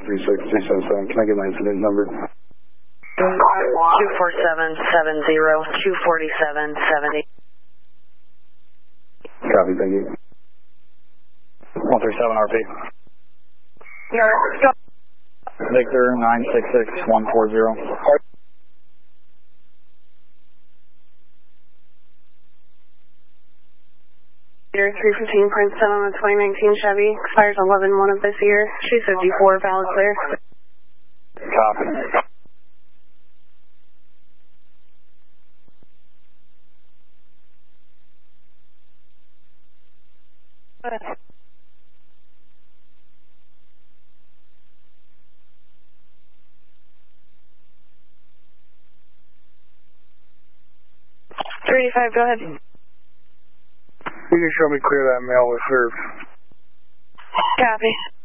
36377. Can I get my incident number? 24770, 24770. Copy, thank you. 137 RP. Victor 966140. Peter 315.7 on a 2019 Chevy, expires 11/1 of this year. She's 54, valid clear. Copy. $385, go ahead. You can show me clear that mail with serve. Copy.